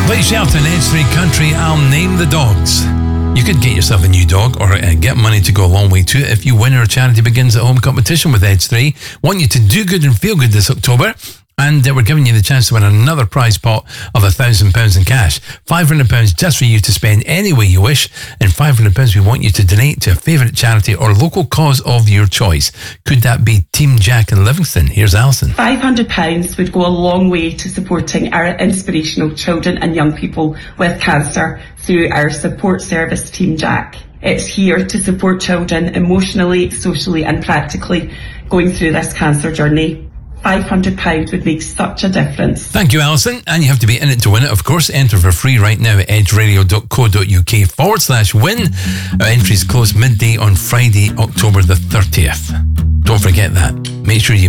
Blake Shelton, Edge 3 Country, I'll Name the Dogs. You could get yourself a new dog or get money to go a long way to it if you win our Charity Begins at Home competition with Edge 3. Want you to do good and feel good this October. And we're giving you the chance to win another prize pot of £1,000 in cash. £500 just for you to spend any way you wish. And £500 we want you to donate to a favourite charity or local cause of your choice. Could that be Team Jack in Livingston? Here's Alison. £500 would go a long way to supporting our inspirational children and young people with cancer through our support service, Team Jack. It's here to support children emotionally, socially and practically going through this cancer journey. £500 would make such a difference. Thank you, Alison. And you have to be in it to win it, of course. Enter for free right now at edgeradio.co.uk/win. Our entries close midday on Friday, October the 30th. Don't forget that. Make sure you